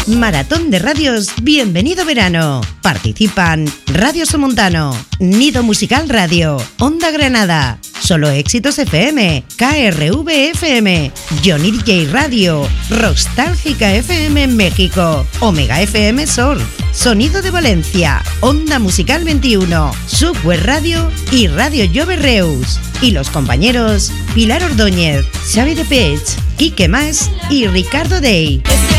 Maratón de Radios Bienvenido Verano. Participan Radio Somontano, Nido Musical Radio, Onda Granada, Solo Éxitos FM, KRV FM, Johnny DJ Radio, Rostálgica FM México, Omega FM Sur, Sonido de Valencia, Onda Musical 21, Subweb Radio y Radio Jove Reus. Y los compañeros Pilar Ordóñez, Xavi de Pech, Quique Mas y Ricardo Dey.